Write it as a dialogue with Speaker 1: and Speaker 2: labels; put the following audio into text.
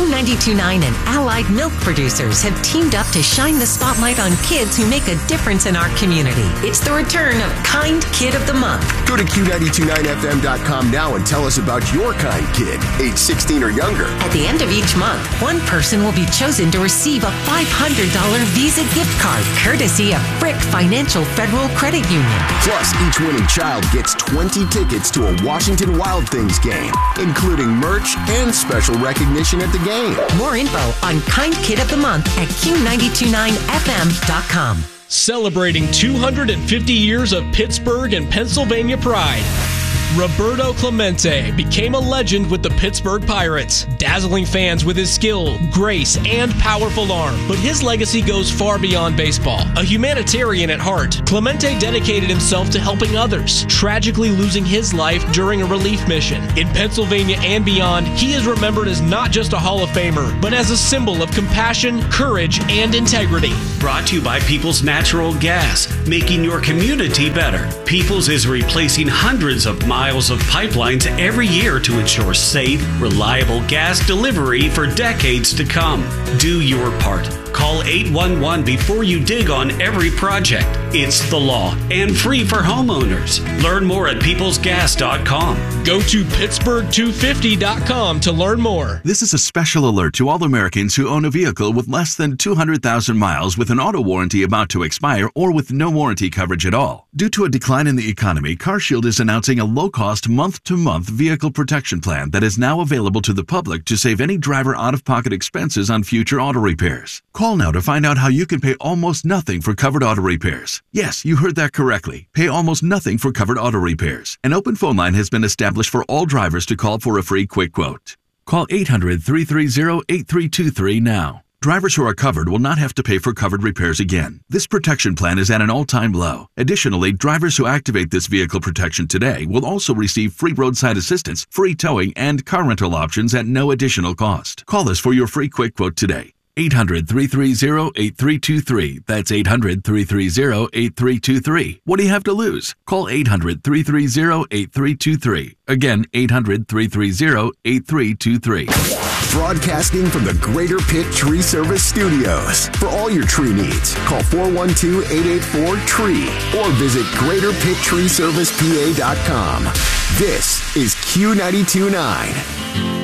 Speaker 1: Q92.9 and Allied Milk Producers have teamed up to shine the spotlight on kids who make a difference in our community. It's the return of Kind Kid of the Month.
Speaker 2: Go to Q929FM.com now and tell us about your kind kid, age 16 or younger.
Speaker 1: At the end of each month, one person will be chosen to receive a $500 Visa gift card, courtesy of Frick Financial Federal Credit Union.
Speaker 2: Plus, each winning child gets 20 tickets to a Washington Wild Things game, including merch and special recognition at the game.
Speaker 1: More info on Kind Kid of the Month at Q929FM.com.
Speaker 3: Celebrating 250 years of Pittsburgh and Pennsylvania pride, Roberto Clemente became a legend with the Pittsburgh Pirates, dazzling fans with his skill, grace, and powerful arm. But his legacy goes far beyond baseball. A humanitarian at heart, Clemente dedicated himself to helping others, tragically losing his life during a relief mission. In Pennsylvania and beyond, he is remembered as not just a Hall of Famer, but as a symbol of compassion, courage, and integrity.
Speaker 4: Brought to you by Peoples Natural Gas, making your community better. Peoples is replacing hundreds of miles of pipelines every year to ensure safe, reliable gas delivery for decades to come. Do your part. Call 811 before you dig on every project. It's the law and free for homeowners. Learn more at peoplesgas.com.
Speaker 3: Go to Pittsburgh250.com to learn more.
Speaker 5: This is a special alert to all Americans who own a vehicle with less than 200,000 miles with an auto warranty about to expire or with no warranty coverage at all. Due to a decline in the economy, CarShield is announcing a low-cost month-to-month vehicle protection plan that is now available to the public to save any driver out-of-pocket expenses on future auto repairs. Call now to find out how you can pay almost nothing for covered auto repairs. Yes, you heard that correctly. Pay almost nothing for covered auto repairs. An open phone line has been established for all drivers to call for a free quick quote. Call 800-330-8323 now. Drivers who are covered will not have to pay for covered repairs again. This protection plan is at an all-time low. Additionally, drivers who activate this vehicle protection today will also receive free roadside assistance, free towing, and car rental options at no additional cost. Call us for your free quick quote today. 800-330-8323. That's 800-330-8323. What do you have to lose? Call 800-330-8323. Again, 800-330-8323.
Speaker 2: Broadcasting from the Greater Pitt Tree Service Studios. For all your tree needs, call 412-884-TREE or visit GreaterPittTreeServicePA.com. This is Q92.9.